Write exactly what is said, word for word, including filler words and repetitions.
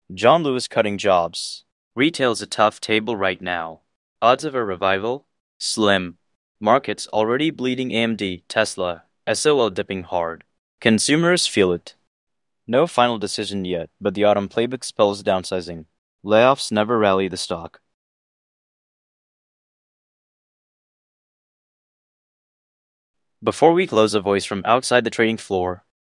John Lewis cutting jobs. Retail's a tough table right now. Odds of a revival? Slim. Markets already bleeding A M D, Tesla, S O L dipping hard. Consumers feel it. No final decision yet, but the autumn playbook spells downsizing. Layoffs never rally the stock. Before we close, a voice from outside the trading floor.